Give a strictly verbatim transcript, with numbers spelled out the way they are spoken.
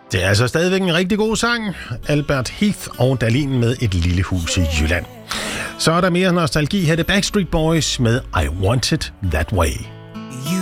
Det er altså stadigvæk en rigtig god sang. Albert Heath og Dahlin med Et lille hus i Jylland. Så er der mere nostalgi. Her er det Backstreet Boys med I Want It That Way.